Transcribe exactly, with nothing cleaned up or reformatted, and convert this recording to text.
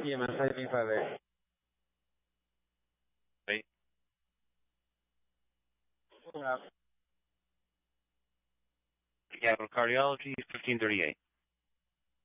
E M S five eight five eight. Wait. Yeah. Capital Cardiology, fifteen thirty-eight.